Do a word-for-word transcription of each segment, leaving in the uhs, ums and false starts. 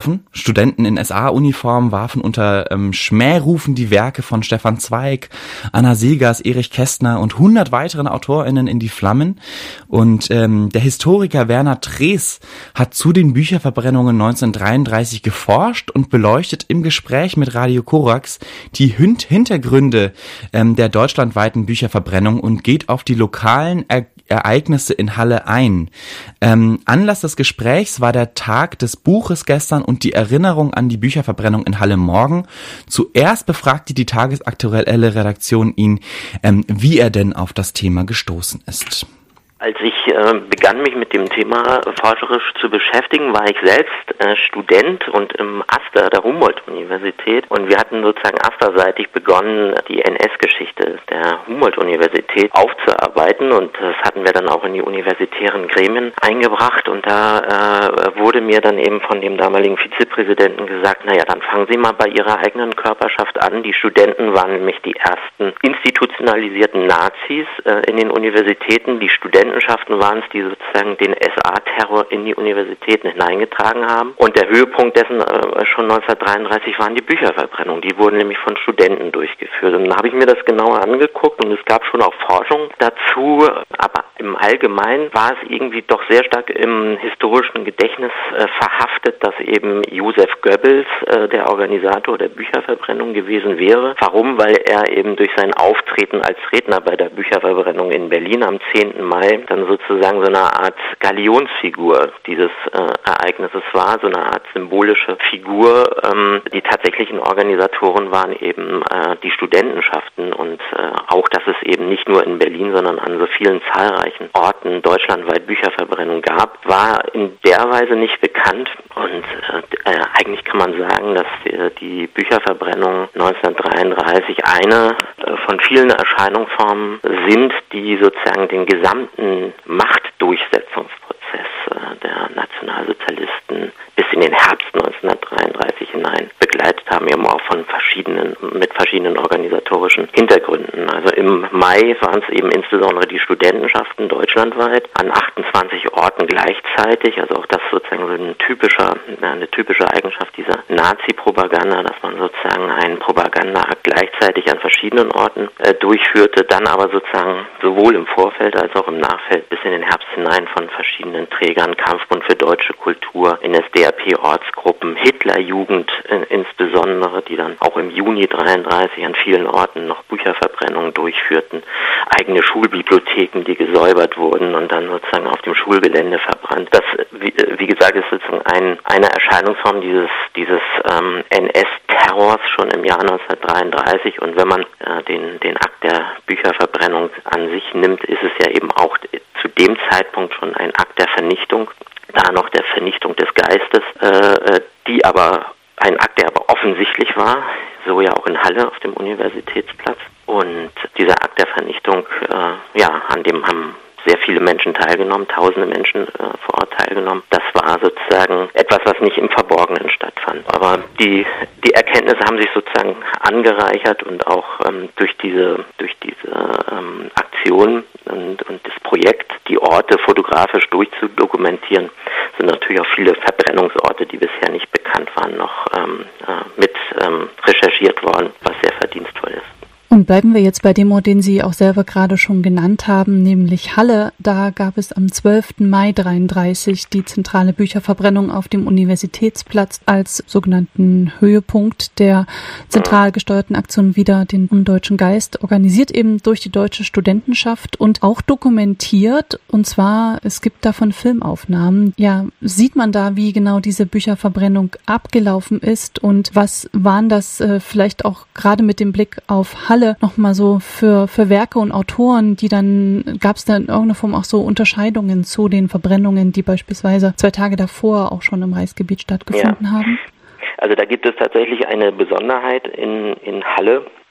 aufgelaufen. Studenten in S A-Uniform warfen unter ähm, Schmährufen die Werke von Stefan Zweig, Anna Seghers, Erich Kästner und hundert weiteren AutorInnen in die Flammen. Und ähm, der Historiker Werner Drees hat zu den Bücherverbrennungen neunzehnhundertdreiunddreißig geforscht und beleuchtet im Gespräch mit Radio Korax die Hin- Hintergründe ähm, der deutschlandweiten Bücherverbrennung und geht auf die lokalen er- Ereignisse in Halle ein. Ähm, Anlass des Gesprächs war der Tag des Buches gestern und die Erinnerung an die Bücherverbrennung in Halle morgen. Zuerst befragte die tagesaktuelle Redaktion ihn, ähm, wie er denn auf das Thema gestoßen ist. Als ich äh, begann, mich mit dem Thema forscherisch zu beschäftigen, war ich selbst äh, Student und im AStA der Humboldt-Universität und wir hatten sozusagen AStA-seitig begonnen, die N S-Geschichte der Humboldt-Universität aufzuarbeiten und das hatten wir dann auch in die universitären Gremien eingebracht und da äh, wurde mir dann eben von dem damaligen Vizepräsidenten gesagt, naja, dann fangen Sie mal bei Ihrer eigenen Körperschaft an. Die Studenten waren nämlich die ersten institutionalisierten Nazis äh, in den Universitäten, die Studenten waren es, die sozusagen den S A-Terror in die Universitäten hineingetragen haben. Und der Höhepunkt dessen äh, schon neunzehnhundertdreiunddreißig waren die Bücherverbrennungen. Die wurden nämlich von Studenten durchgeführt. Und dann habe ich mir das genauer angeguckt und es gab schon auch Forschung dazu. Aber im Allgemeinen war es irgendwie doch sehr stark im historischen Gedächtnis äh, verhaftet, dass eben Joseph Goebbels äh, der Organisator der Bücherverbrennung gewesen wäre. Warum? Weil er eben durch sein Auftreten als Redner bei der Bücherverbrennung in Berlin am zehnten Mai dann sozusagen so eine Art Galionsfigur dieses äh, Ereignisses war, so eine Art symbolische Figur. Ähm, die tatsächlichen Organisatoren waren eben äh, die Studentenschaften und äh, auch, dass es eben nicht nur in Berlin, sondern an so vielen zahlreichen Orten deutschlandweit Bücherverbrennung gab, war in der Weise nicht bekannt und äh, äh, eigentlich kann man sagen, dass äh, die Bücherverbrennung neunzehnhundertdreiunddreißig eine äh, von vielen Erscheinungsformen sind, die sozusagen den gesamten Machtdurchsetzungsprozess äh, der Nationalsozialisten bis in den Herbst neunzehnhundertdreiunddreißig hinein begleitet haben, eben auch von verschiedenen, mit verschiedenen organisatorischen Hintergründen. Also im Mai waren es eben insbesondere die Studentenschaften deutschlandweit an achtundzwanzig Orten gleichzeitig, also auch das sozusagen so ein typischer, eine typische Eigenschaft dieser Nazi-Propaganda, dass man sozusagen einen Propagandaakt gleichzeitig an verschiedenen Orten äh, durchführte, dann aber sozusagen sowohl im Vorfeld als auch im Nachfeld bis in den Herbst hinein von verschiedenen Trägern, Kampfbund für deutsche Kultur, N S D A P-Ortsgruppen, Hitlerjugend äh, insbesondere, die dann auch im Juni dreiunddreißig an vielen Orten noch Bücherverbrennungen durchführten, eigene Schulbibliotheken, die gesäubert wurden und dann sozusagen auf dem Schulgelände verbrannt. Das, wie, wie gesagt, ist sozusagen ein, eine Erscheinungsform dieses, dieses ähm, N S-Terrors schon im Jahr neunzehnhundertdreiunddreißig und wenn man äh, den, den Akt der Bücherverbrennung an sich nimmt, ist es ja eben auch zu dem Zeitpunkt schon ein Akt der Vernichtung, da noch der Vernichtung des Geistes, äh, die aber ein Akt, der aber offensichtlich war, so ja auch in Halle auf dem Universitätsplatz. Und dieser Akt der Vernichtung, äh, ja, an dem haben sehr viele Menschen teilgenommen, tausende Menschen äh, vor Ort teilgenommen. Das war sozusagen etwas, was nicht im Verborgenen stattfand. Aber die die Erkenntnisse haben sich sozusagen angereichert und auch ähm, durch diese durch diese ähm, Aktion und, und das Projekt, die Orte fotografisch durchzudokumentieren, sind natürlich auch viele Verbrennungsorte, die bisher nicht bekannt waren, noch ähm, äh, mit ähm, recherchiert worden, was sehr verdienstvoll ist. Und bleiben wir jetzt bei dem Ort, den Sie auch selber gerade schon genannt haben, nämlich Halle. Da gab es am zwölften Mai dreiunddreißig die zentrale Bücherverbrennung auf dem Universitätsplatz als sogenannten Höhepunkt der zentral gesteuerten Aktion Wider den undeutschen Geist, organisiert eben durch die deutsche Studentenschaft und auch dokumentiert. Und zwar, es gibt davon Filmaufnahmen. Ja, sieht man da, wie genau diese Bücherverbrennung abgelaufen ist und was waren das äh, vielleicht auch gerade mit dem Blick auf Halle nochmal so für, für Werke und Autoren, die dann, gab es da in irgendeiner Form auch so Unterscheidungen zu den Verbrennungen, die beispielsweise zwei Tage davor auch schon im Reichsgebiet stattgefunden ja. haben? Also da gibt es tatsächlich eine Besonderheit in, in Halle,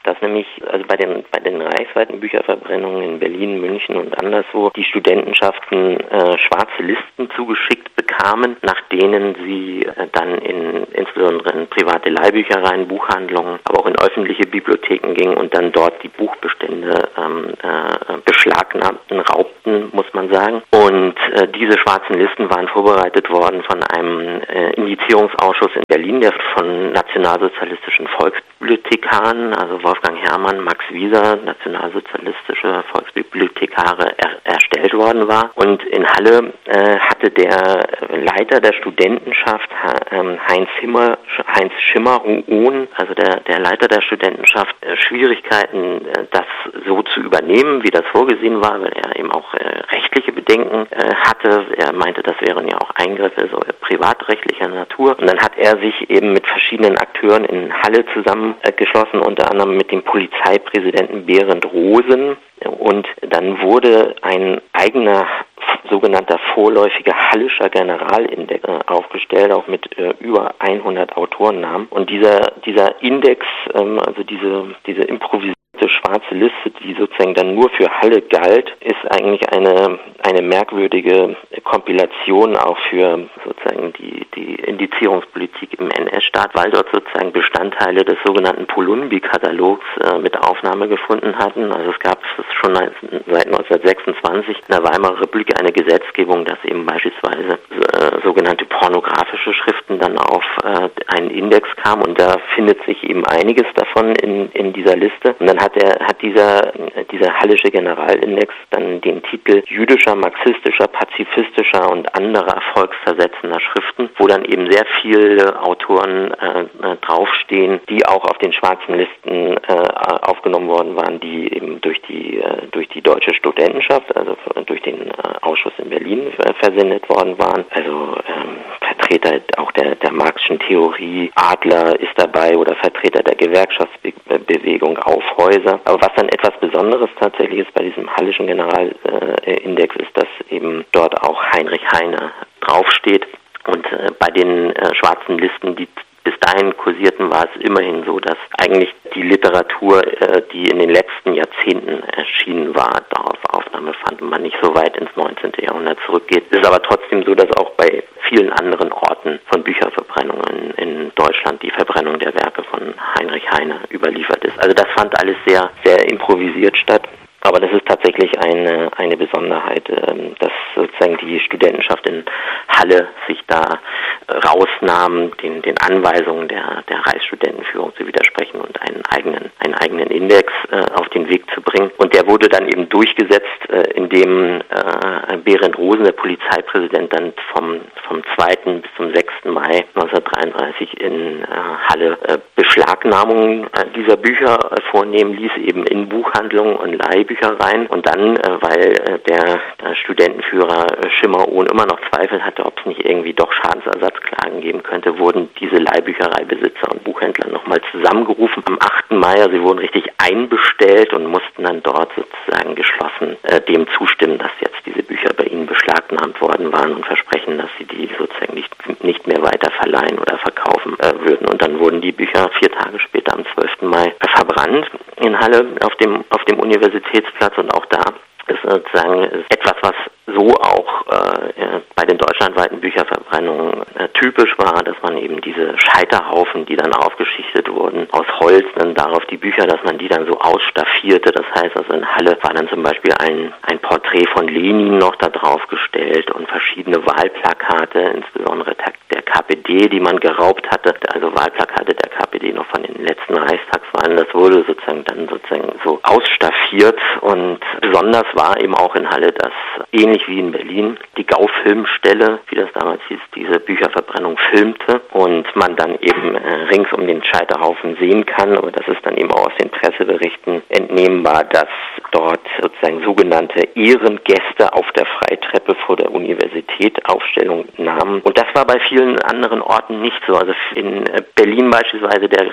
dass nämlich also bei den bei den reichsweiten Bücherverbrennungen in Berlin, München und anderswo die Studentenschaften äh, schwarze Listen zugeschickt bekamen, nach denen sie äh, dann in insbesondere in private Leihbüchereien, Buchhandlungen, aber auch in öffentliche Bibliotheken gingen und dann dort die Buchbestände ähm, äh, beschlagnahmten, raubten, muss man sagen. Und äh, diese schwarzen Listen waren vorbereitet worden von einem äh, Indizierungsausschuss in Berlin, der von nationalsozialistischen Volksbibliothekaren, also Wolfgang Herrmann, Max Wieser, nationalsozialistische Volksbibliothekare, er, erstellt worden war. Und in Halle äh, hatte der Leiter der Studentenschaft, äh, Heinz Himmer, Heinz Schimmer, also der, der Leiter der Studentenschaft, äh, Schwierigkeiten, äh, das so zu übernehmen, wie das vorgesehen war, weil er eben auch äh, rechtliche Bedenken äh, hatte. Er meinte, das wären ja auch Eingriffe so privatrechtlicher Natur. Und dann hat er sich eben mit verschiedenen Akteuren in Halle zusammengeschlossen, äh, unter anderem mit dem Polizeipräsidenten Berend Rosen. Und dann wurde ein eigener sogenannter vorläufiger Hallischer Generalindex äh, aufgestellt, auch mit äh, über hundert Autorennamen. Und dieser dieser Index, ähm, also diese diese improvisierte schwarze Liste, die sozusagen dann nur für Halle galt, ist eigentlich eine eine merkwürdige Kompilation auch für sozusagen die die Indizierungspolitik im N S-Staat, weil dort sozusagen Bestandteile des sogenannten Polunbi-Katalogs äh, mit Aufnahme gefunden hatten. Also es gab schon seit neunzehnhundertsechsundzwanzig in der Weimarer Republik eine Gesetzgebung, dass eben beispielsweise äh, sogenannte pornografische Schriften dann auf äh, einen Index kamen, und da findet sich eben einiges davon in in dieser Liste. Und dann hat er hat dieser dieser Hallische Generalindex dann den Titel jüdischer, marxistischer, pazifistischer und anderer volkszersetzender Schriften, wo dann eben sehr viele Autoren äh, draufstehen, die auch auf den schwarzen Listen äh, aufgenommen worden waren, die eben durch die äh, durch die deutsche Studentenschaft, also durch den äh, Ausschuss in Berlin äh, versendet worden waren. Also ähm, Vertreter auch der der Marxischen Theorie, Adler ist dabei, oder Vertreter der Gewerkschaftsbewegung, Aufhäuser. Aber was dann etwas Besonderes tatsächlich ist bei diesem Hallischen Generalindex, ist, dass eben dort auch Heinrich Heine draufsteht. Und äh, bei den äh, schwarzen Listen, die bis dahin kursierten, war es immerhin so, dass eigentlich die Literatur, äh, die in den letzten Jahrzehnten erschienen war, darauf Aufnahme fand und man nicht so weit ins neunzehnten Jahrhundert zurückgeht. Es ist aber trotzdem so, dass auch bei vielen anderen Orten von Bücherverbrennungen in Deutschland die Verbrennung der Werke von Heinrich Heine überliefert ist. Also das fand alles sehr, sehr improvisiert statt. Aber das ist tatsächlich eine eine Besonderheit, dass sozusagen die Studentenschaft in Halle sich da rausnahm, den den Anweisungen der der Reichsstudentenführung zu widersprechen und einen eigenen einen eigenen Index äh, auf den Weg zu bringen. Und der wurde dann eben durchgesetzt, äh, indem äh, Berend Rosen, der Polizeipräsident, dann vom vom zweiten bis zum sechsten Mai neunzehnhundertdreiunddreißig in äh, Halle äh, Beschlagnahmungen äh, dieser Bücher äh, vornehmen ließ, eben in Buchhandlungen und Leihbüchereien. Rein. Und dann, äh, weil äh, der, der Studentenführer äh, Schimmer-Ohn immer noch Zweifel hatte, ob es nicht irgendwie doch Schadensersatzklagen geben könnte, wurden diese Leihbüchereibesitzer und Buchhändler nochmal zusammengerufen. Am achten Mai, also sie wurden richtig einbestellt und mussten dann dort sozusagen geschlossen äh, dem zustimmen, dass jetzt diese Bücher bei ihnen beschlagnahmt worden waren, und versprechen, dass sie die sozusagen nicht, nicht mehr weiter verleihen oder verkaufen äh, würden. Und dann wurden die Bücher vier Tage später am zwölften Mai äh, verbrannt in Halle auf dem auf dem Universitätsplatz. Und auch da ist sozusagen etwas, was so auch äh, bei den deutschlandweiten Bücherverbrennungen äh, typisch war, dass man eben diese Scheiterhaufen, die dann aufgeschichtet wurden, aus Holz, dann darauf die Bücher, dass man die dann so ausstaffierte. Das heißt, also in Halle war dann zum Beispiel ein, ein Porträt von Lenin noch da drauf gestellt und verschiedene Wahlplakate, insbesondere der K P D, die man geraubt hatte, also Wahlplakate der K P D noch von den letzten Reichstagswahlen. Das wurde sozusagen dann sozusagen so ausstaffiert, und besonders war eben auch in Halle, dass ähnlich wie in Berlin die Gau-Filmstelle, wie das damals hieß, diese Bücherverbrennung filmte und man dann eben äh, rings um den Scheiterhaufen sehen kann. Aber das ist dann eben auch aus den Presseberichten entnehmbar, dass dort sozusagen sogenannte Ehrengäste auf der Freitreppe vor der Universität Aufstellung nahmen. Und das war bei vielen anderen Orten nicht so. Also in Berlin beispielsweise der Rektor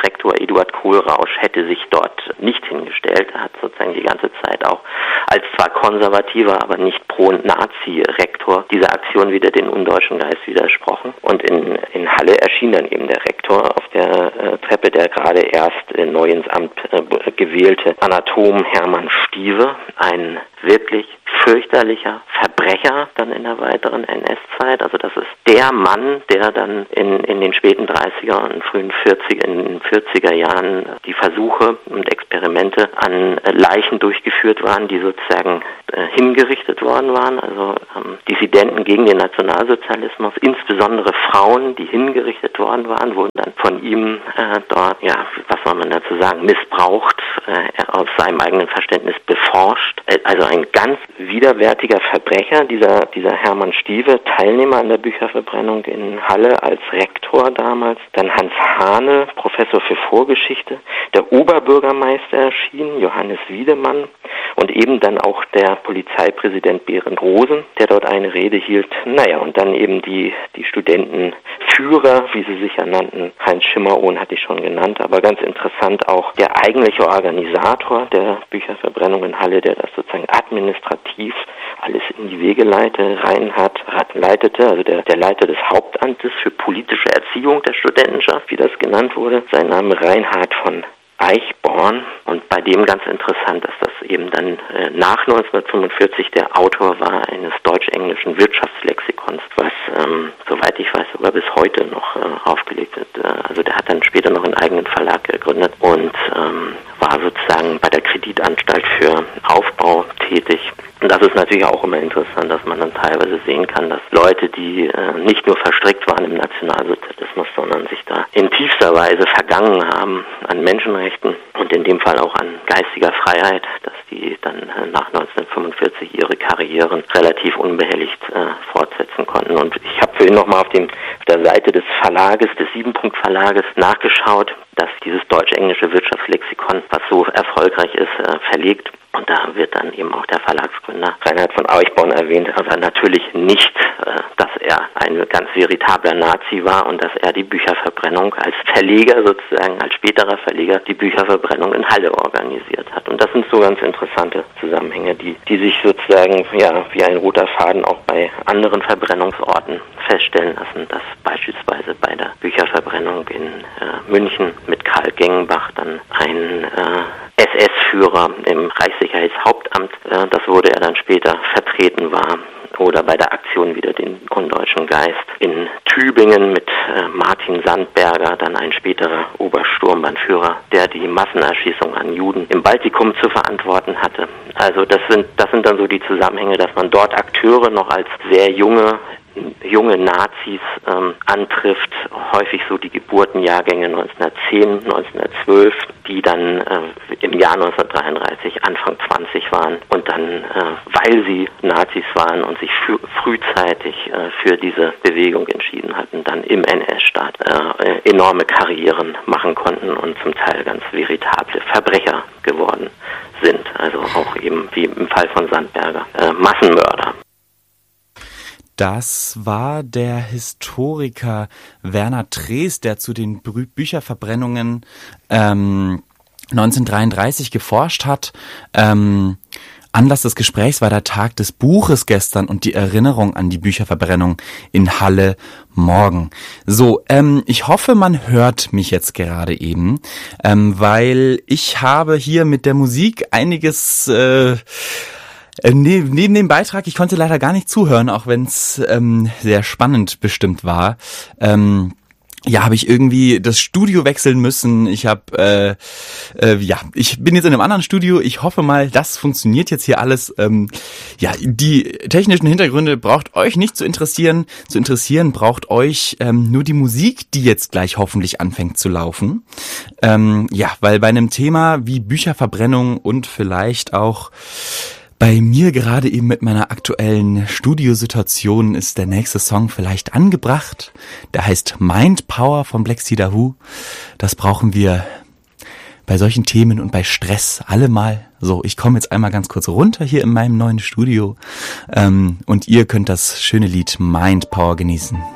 Eduard Kohlrausch hätte sich dort nicht hingestellt. Er hat sozusagen die ganze Zeit auch als zwar konservativer, aber nicht pro-Nazi-Rektor dieser Aktion wieder den undeutschen Geist widersprochen. Und in, in Halle erschien dann eben der Rektor auf der äh, Treppe, der gerade erst äh, neu ins Amt äh, gewählte Anatom Hermann Stiewe, ein wirklich fürchterlicher Verbrecher dann in der weiteren N S-Zeit. Also das ist der Mann, der dann in, in den späten dreißiger und frühen vierziger, in den vierziger Jahren die Versuche und Experimente an Leichen durchgeführt waren, die sozusagen äh, hingerichtet worden waren. Also ähm, Dissidenten gegen den Nationalsozialismus, insbesondere Frauen, die hingerichtet worden waren, wurden dann von ihm äh, dort, ja, was soll man dazu sagen, missbraucht, äh, aus seinem eigenen Verständnis beforscht. Äh, also ein ganz widerwärtiger Verbrecher, dieser, dieser Hermann Stiewe, Teilnehmer an der Bücherverbrennung in Halle als Rektor damals. Dann Hans Hahne, Professor für Vorgeschichte. Der Oberbürgermeister erschien, Johannes Wiedemann. Und eben dann auch der Polizeipräsident Berend Rosen, der dort eine Rede hielt. Naja, und dann eben die, die Studentenführer, wie sie sich ja nannten. Heinz Schimmerohn hatte ich schon genannt, aber ganz interessant auch der eigentliche Organisator der Bücherverbrennung in Halle, der das sozusagen administrativ alles in die Wege leite, Reinhard leitete, also der, der Leiter des Hauptamtes für politische Erziehung der Studentenschaft, wie das genannt wurde. Sein Name Reinhard von Eichborn, und bei dem ganz interessant, dass das eben dann äh, nach neunzehnhundertfünfundvierzig der Autor war eines deutsch-englischen Wirtschaftslexikons, was, ähm, soweit ich weiß, sogar bis heute noch äh, aufgelegt wird. Äh, also der hat dann später noch einen eigenen Verlag gegründet und ähm, war sozusagen bei der Kreditanstalt für Aufbau tätig. Und das ist natürlich auch immer interessant, dass man dann teilweise sehen kann, dass Leute, die äh, nicht nur verstrickt waren im Nationalsozialismus, sondern sich da in tiefster Weise vergangen haben an Menschenrechten und in dem Fall auch an geistiger Freiheit, dass die dann äh, nach neunzehnhundertfünfundvierzig ihre Karrieren relativ unbehelligt äh, fortsetzen konnten. Und ich habe vorhin nochmal auf, dem, auf der Seite des Verlages, des Siebenpunkt-Verlages nachgeschaut, dass dieses deutsch-englische Wirtschaftslexikon, was so erfolgreich ist, äh, verlegt. Und da wird dann eben auch der Verlagsgründer Reinhard von Eichborn erwähnt, aber natürlich nicht, äh, dass er ein ganz veritabler Nazi war und dass er die Bücherverbrennung als Verleger sozusagen, als späterer Verleger, die Bücherverbrennung in Halle organisiert hat. Und das sind so ganz interessante Zusammenhänge, die, die sich sozusagen, ja, wie ein roter Faden auch bei anderen Verbrennungsorten feststellen lassen, dass beispielsweise bei der Bücherverbrennung in äh, München mit Karl Gengenbach dann ein äh, S S-Führer im Reichssicherheitshauptamt, äh, das wurde er dann später vertreten war, oder bei der Aktion wieder den undeutschen Geist in Tübingen mit äh, Martin Sandberger, dann ein späterer Obersturmbannführer, der die Massenerschießung an Juden im Baltikum zu verantworten hatte. Also das sind das sind dann so die Zusammenhänge, dass man dort Akteure noch als sehr junge junge Nazis ähm, antrifft, häufig so die Geburtenjahrgänge neunzehnhundertzehn, neunzehnhundertzwölf, die dann äh, im Jahr neunzehnhundertdreiunddreißig Anfang zwanzig waren und dann, äh, weil sie Nazis waren und sich frü- frühzeitig äh, für diese Bewegung entschieden hatten, dann im N S-Staat äh, enorme Karrieren machen konnten und zum Teil ganz veritable Verbrecher geworden sind. Also auch eben wie im Fall von Sandberger, äh, Massenmörder. Das war der Historiker Werner Drees, der zu den Bü- Bücherverbrennungen ähm, neunzehnhundertdreiunddreißig geforscht hat. Ähm, Anlass des Gesprächs war der Tag des Buches gestern und die Erinnerung an die Bücherverbrennung in Halle morgen. So, ähm, ich hoffe, man hört mich jetzt gerade eben, ähm, weil ich habe hier mit der Musik einiges äh, Neben, neben dem Beitrag, ich konnte leider gar nicht zuhören, auch wenn es ähm, sehr spannend bestimmt war. Ähm, ja, habe ich irgendwie das Studio wechseln müssen. Ich habe, äh, äh, ja, ich bin jetzt in einem anderen Studio. Ich hoffe mal, das funktioniert jetzt hier alles. Ähm, ja, die technischen Hintergründe braucht euch nicht zu interessieren. Zu interessieren braucht euch ähm, nur die Musik, die jetzt gleich hoffentlich anfängt zu laufen. Ähm, ja, weil bei einem Thema wie Bücherverbrennung und vielleicht auch bei mir gerade eben mit meiner aktuellen Studiosituation ist der nächste Song vielleicht angebracht. Der heißt Mind Power von Black Cedar Who. Das brauchen wir bei solchen Themen und bei Stress alle mal. So, ich komme jetzt einmal ganz kurz runter hier in meinem neuen Studio ähm, und ihr könnt das schöne Lied Mind Power genießen.